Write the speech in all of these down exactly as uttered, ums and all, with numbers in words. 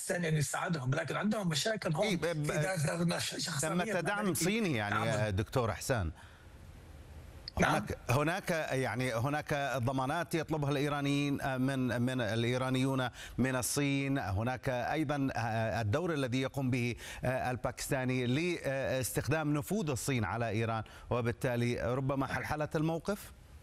باكستان أن يساعدهم، لكن عندهم مشاكل هم إيه في ذات شخصية. ثمة دعم صيني يعني دكتور إحسان. هناك نعم. هناك يعني هناك ضمانات يطلبها الايرانيين من من الايرانيون من الصين، هناك ايضا الدور الذي يقوم به الباكستاني لاستخدام نفوذ الصين على ايران، وبالتالي ربما حلحلة الموقف.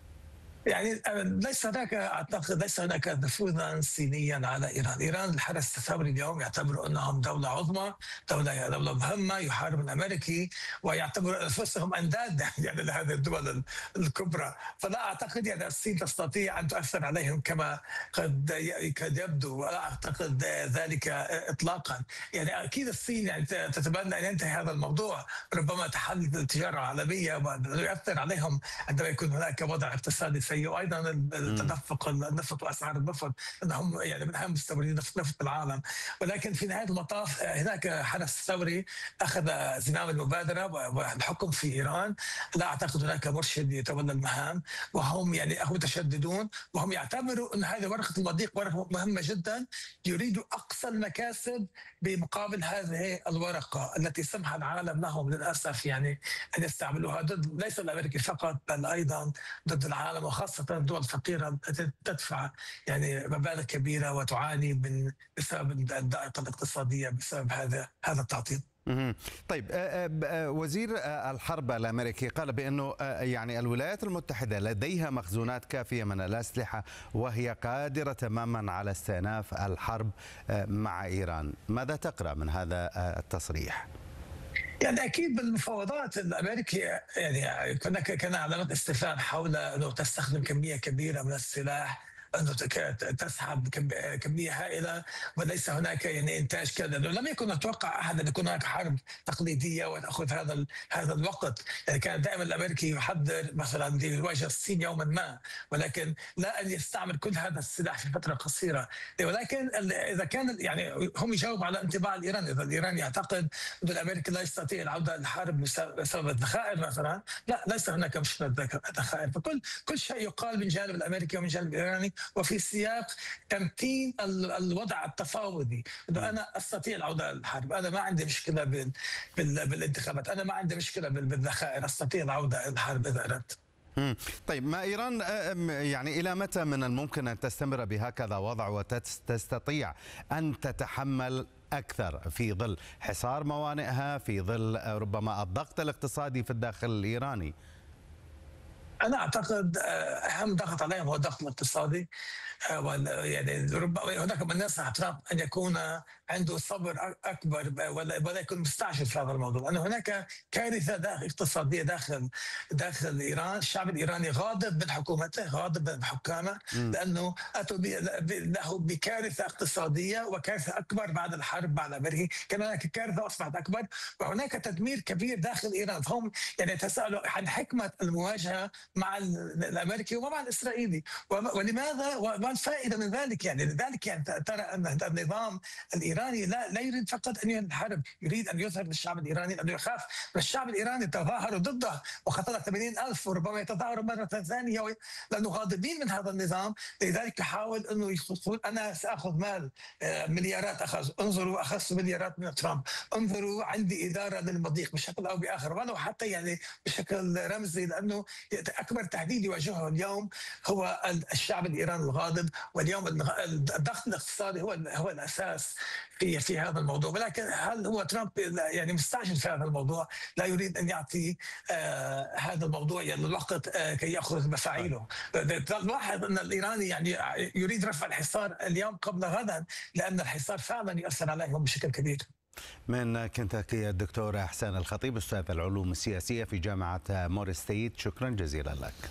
يعني ليس هناك، اعتقد ليس هناك نفوذا صينيا على ايران، ايران الحرس الثوري اليوم يعتبروا انهم دوله عظمى، دوله دوله مهمه، يحارب الامريكي ويعتبروا انفسهم انداد يعني لهذه الدول الكبرى، فلا اعتقد يعني الصين تستطيع ان تؤثر عليهم كما قد قد يبدو، ولا اعتقد ذلك اطلاقا. يعني اكيد الصين يعني تتمنى ان ينتهي هذا الموضوع، ربما تحل التجاره العالميه ويؤثر عليهم عندما يكون هناك وضع اقتصادي سيء، وايضا التدفق النفط واسعار النفط، انهم يعني من اهم مستوردين النفط بالعالم. ولكن في نهايه المطاف هناك حرس ثوري اخذ زمام المبادره والحكم في ايران، لا اعتقد هناك مرشد يتولى المهام، وهم يعني متشددون، وهم يعتبروا ان هذه ورقه المضيق ورقه مهمه جدا، يريدوا اقصى المكاسب بمقابل هذه الورقه التي سمح العالم لهم للاسف يعني ان يستعملوها ضد ليس الامريكي فقط بل ايضا ضد العالم، وخاصة الدول الفقيرة تدفع يعني مبالغ كبيرة وتعاني من بسبب الضائقة الاقتصادية بسبب هذا هذا التعطيل. طيب وزير الحرب الامريكي قال بانه يعني الولايات المتحده لديها مخزونات كافيه من الاسلحه وهي قادره تماما على استئناف الحرب مع ايران، ماذا تقرا من هذا التصريح؟ يعني اكيد بالمفاوضات الامريكي يعني كنا كان علامات استفهام حول انه تستخدم كميه كبيره من السلاح، انه تسحب كميه هائله وليس هناك يعني انتاج كذا، لم يكن اتوقع احد ان يكون هناك حرب تقليديه وتاخذ هذا هذا الوقت، يعني كان دائما الامريكي يحضر مثلا ليواجه الصين يوما ما، ولكن لا ان يستعمل كل هذا السلاح في فتره قصيره. ولكن اذا كان يعني هم يجاوبوا على انطباع الايراني، اذا الايراني يعتقد ان الامريكي لا يستطيع العوده للحرب بسبب الذخائر مثلا، لا ليس هناك مشكله ذخائر، فكل كل شيء يقال من جانب الامريكي ومن جانب الايراني وفي سياق تمكين الوضع التفاوضي، انه انا استطيع العوده للحرب، انا ما عندي مشكله بال بالانتخابات، انا ما عندي مشكله بالذخائر، استطيع العوده للحرب اذا اردت. طيب ما ايران يعني الى متى من الممكن ان تستمر بهكذا وضع وتستطيع ان تتحمل اكثر في ظل حصار موانئها، في ظل ربما الضغط الاقتصادي في الداخل الايراني؟ أنا أعتقد أهم ضغط عليهم هو الضغط الاقتصادي، يعني ربما هناك من ينصح ترامب أن يكون عنده صبر أكبر ولا يكون مستعجل في هذا الموضوع، لأن هناك كارثة داخل اقتصادية داخل داخل إيران، الشعب الإيراني غاضب من حكومته، غاضب من حكامه، لأنه أتوا له بكارثة اقتصادية وكارثة أكبر بعد الحرب مع الأمريكي، كان هناك كارثة أصبحت أكبر، وهناك تدمير كبير داخل إيران، فهم يعني يتساءلوا عن حكمة المواجهة مع الامريكي ومع الاسرائيلي، ولماذا وما الفائده من ذلك؟ يعني لذلك يعني ترى ان النظام الايراني لا لا يريد فقط ان ينهي الحرب، يريد ان يظهر للشعب الايراني انه يخاف من الشعب الايراني، تظاهروا ضده وقتل ثمانين ألف وربما يتظاهروا مره ثانيه لانه غاضبين من هذا النظام، لذلك يحاول انه يقول انا ساخذ مال مليارات، اخذ انظروا اخذت مليارات من ترامب، انظروا عندي اداره للمضيق بشكل او باخر، ولو حتى يعني بشكل رمزي، لانه أكبر تهديد يواجهه اليوم هو الشعب الإيراني الغاضب، واليوم الضغط الاقتصادي هو هو الأساس في في هذا الموضوع. ولكن هل هو ترامب يعني مستعجل في هذا الموضوع؟ لا يريد أن يعطي آه هذا الموضوع يعني الوقت آه كي يأخذ مفاعيله. لاحظ أن الإيراني يعني يريد رفع الحصار اليوم قبل غدا، لأن الحصار فعلا يؤثر عليهم بشكل كبير. من كنتاكي الدكتور إحسان الخطيب، أستاذ العلوم السياسية في جامعة موريس ستيت، شكرا جزيلا لك.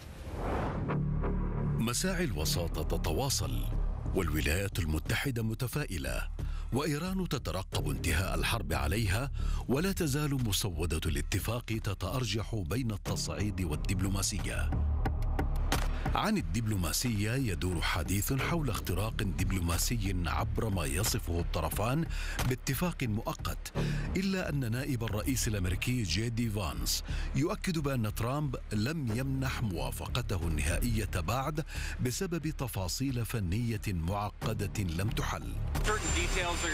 مساعي الوساطة تتواصل، والولايات المتحدة متفائلة، وإيران تترقب انتهاء الحرب عليها، ولا تزال مسودة الاتفاق تتأرجح بين التصعيد والدبلوماسية. عن الدبلوماسية يدور حديث حول اختراق دبلوماسي عبر ما يصفه الطرفان باتفاق مؤقت، إلا أن نائب الرئيس الأمريكي جي دي فانس يؤكد بأن ترامب لم يمنح موافقته النهائية بعد بسبب تفاصيل فنية معقدة لم تحل.